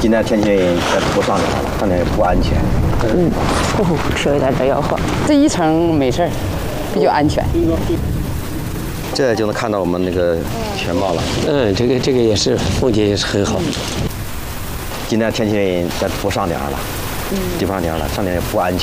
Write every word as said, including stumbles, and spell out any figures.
今天天气再不上点了，上点也不安全。 嗯，呼呼，吃一点这药喝。这一层没事儿，比较安全。 这就能看到我们那个全貌了。 嗯，这个这个也是风景也是很好。 今天天气再不上点了，就上点了，上点也不安全。